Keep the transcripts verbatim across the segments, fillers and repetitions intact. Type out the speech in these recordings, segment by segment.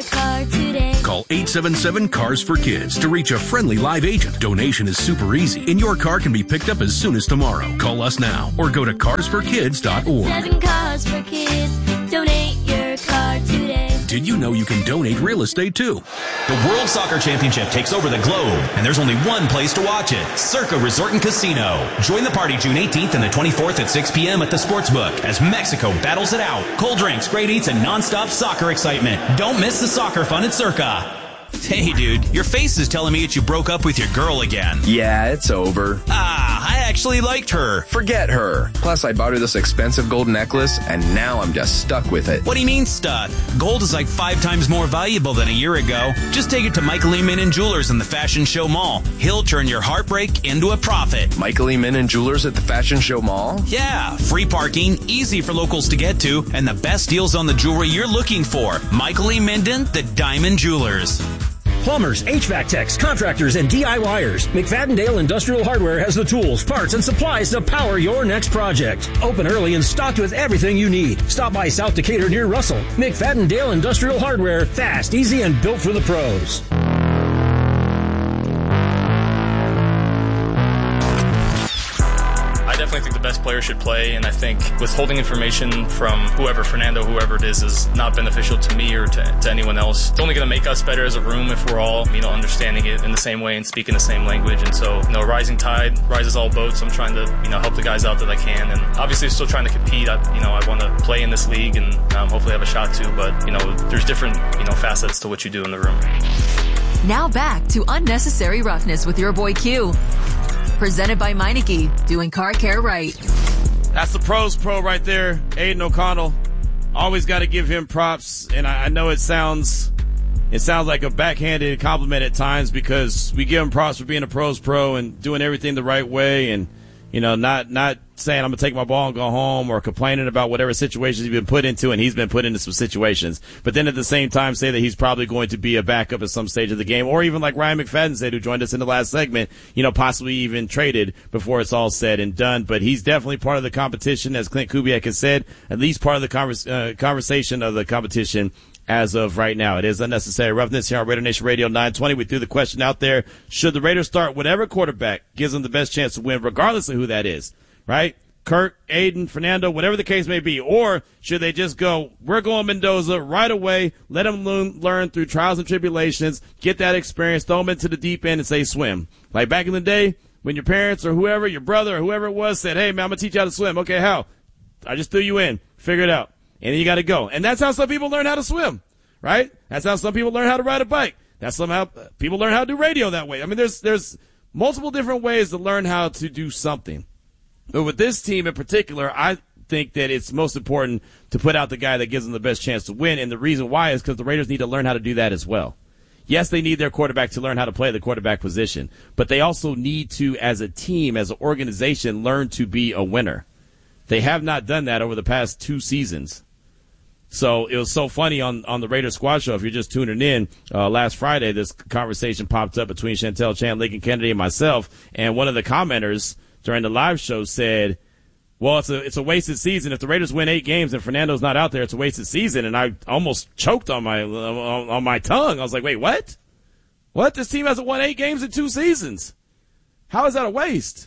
your car today. Call eight seven seven, C A R S for Kids to reach a friendly live agent. Donation is super easy, and your car can be picked up as soon as tomorrow. Call us now or go to cars for kids dot org. Seven Cars for Kids. Donate your car today. Did you know you can donate real estate too? The World Soccer Championship takes over the globe, and there's only one place to watch it, Circa Resort and Casino. Join the party June eighteenth and the twenty-fourth at six p.m. at the Sportsbook as Mexico battles it out. Cold drinks, great eats, and nonstop soccer excitement. Don't miss the soccer fun at Circa. Hey, dude, your face is telling me that you broke up with your girl again. Yeah, it's over. Ah, I actually liked her. Forget her. Plus, I bought her this expensive gold necklace, and now I'm just stuck with it. What do you mean stuck? Gold is like five times more valuable than a year ago. Just take it to Michael E. Minnan Jewelers in the Fashion Show Mall. He'll turn your heartbreak into a profit. Michael E. Minnan Jewelers at the Fashion Show Mall? Yeah, free parking, easy for locals to get to, and the best deals on the jewelry you're looking for. Michael E. Minden, the Diamond Jewelers. Plumbers, H V A C techs, contractors, and D I Y ers. McFadden-Dale Industrial Hardware has the tools, parts, and supplies to power your next project. Open early and stocked with everything you need. Stop by South Decatur near Russell. McFadden-Dale Industrial Hardware. Fast, easy, and built for the pros. I definitely think the best player should play, and I think withholding information from whoever, Fernando, whoever it is, is not beneficial to me or to, to anyone else. It's only going to make us better as a room if we're all, you know, understanding it in the same way and speaking the same language. And so, you know, rising tide rises all boats. I'm trying to, you know, help the guys out that I can, and obviously still trying to compete. I, you know, I want to play in this league and um, hopefully have a shot to, but, you know, there's different, you know, facets to what you do in the room. Now back to Unnecessary Roughness with your boy Q. Presented by Meineke, doing car care right. That's the pros pro right there, Aiden O'Connell. Always got to give him props, and I, I know it sounds it sounds like a backhanded compliment at times because we give him props for being a pros pro and doing everything the right way, and you know, not not saying I'm gonna take my ball and go home or complaining about whatever situations he's been put into, and he's been put into some situations. But then at the same time say that he's probably going to be a backup at some stage of the game, or even like Ryan McFadden said, who joined us in the last segment, you know, possibly even traded before it's all said and done. But he's definitely part of the competition, as Clint Kubiak has said, at least part of the converse, uh, conversation of the competition as of right now. It is Unnecessary Roughness here on Raider Nation Radio nine twenty. We threw the question out there, should the Raiders start whatever quarterback gives them the best chance to win, regardless of who that is, right? Kirk, Aiden, Fernando, whatever the case may be. Or should they just go, we're going Mendoza right away, let them learn, learn through trials and tribulations, get that experience, throw them into the deep end and say swim. Like back in the day when your parents or whoever, your brother or whoever it was said, hey, man, I'm going to teach you how to swim. Okay, how? I just threw you in. Figure it out. And then you got to go. And that's how some people learn how to swim, right? That's how some people learn how to ride a bike. That's somehow people learn how to do radio that way. I mean, there's there's multiple different ways to learn how to do something. But with this team in particular, I think that it's most important to put out the guy that gives them the best chance to win. And the reason why is because the Raiders need to learn how to do that as well. Yes, they need their quarterback to learn how to play the quarterback position, but they also need to, as a team, as an organization, learn to be a winner. They have not done that over the past two seasons. So it was so funny on, on the Raiders Squad Show. If you're just tuning in, uh, last Friday, this conversation popped up between Chantel Chan, Lincoln Kennedy, and myself. And one of the commenters during the live show said, well, it's a, it's a wasted season. If the Raiders win eight games and Fernando's not out there, it's a wasted season. And I almost choked on my, on, on my tongue. I was like, wait, what? What? This team hasn't won eight games in two seasons. How is that a waste?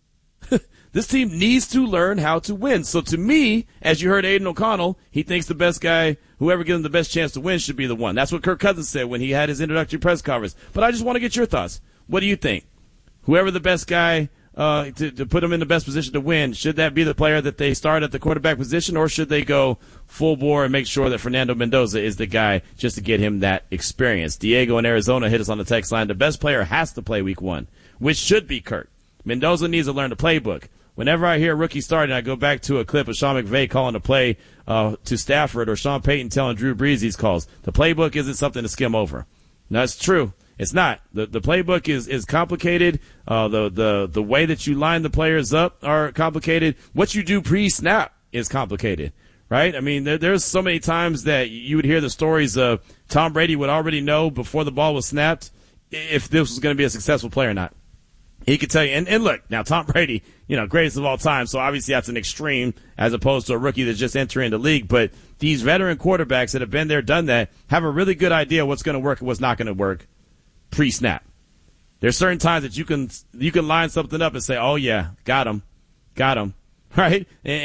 This team needs to learn how to win. So to me, as you heard Aiden O'Connell, he thinks the best guy, whoever gives him the best chance to win, should be the one. That's what Kirk Cousins said when he had his introductory press conference. But I just want to get your thoughts. What do you think? Whoever the best guy uh, to, to put him in the best position to win, should that be the player that they start at the quarterback position, or should they go full bore and make sure that Fernando Mendoza is the guy just to get him that experience? Diego in Arizona hit us on the text line. The best player has to play week one, which should be Kirk. Mendoza needs to learn the playbook. Whenever I hear rookie starting, I go back to a clip of Sean McVay calling a play uh, to Stafford, or Sean Payton telling Drew Brees these calls. The playbook isn't something to skim over. That's true. It's not. The the playbook is, is complicated. Uh, the, the, the way that you line the players up are complicated. What you do pre-snap is complicated, right? I mean, there, there's so many times that you would hear the stories of Tom Brady would already know before the ball was snapped if this was going to be a successful play or not. He could tell you, and, and look, now Tom Brady, you know, greatest of all time, so obviously that's an extreme as opposed to a rookie that's just entering the league. But these veteran quarterbacks that have been there, done that, have a really good idea what's going to work and what's not going to work pre-snap. There's certain times that you can you can line something up and say, oh, yeah, got him, got him, right? And,